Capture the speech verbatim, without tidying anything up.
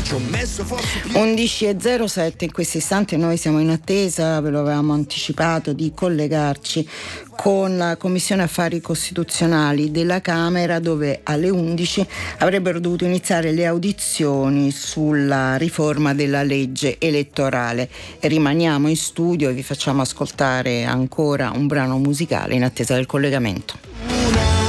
undici e zero sette, in questo istante noi siamo in attesa, ve lo avevamo anticipato, di collegarci con la Commissione Affari Costituzionali della Camera, dove alle undici avrebbero dovuto iniziare le audizioni sulla riforma della legge elettorale. Rimaniamo in studio e vi facciamo ascoltare ancora un brano musicale in attesa del collegamento.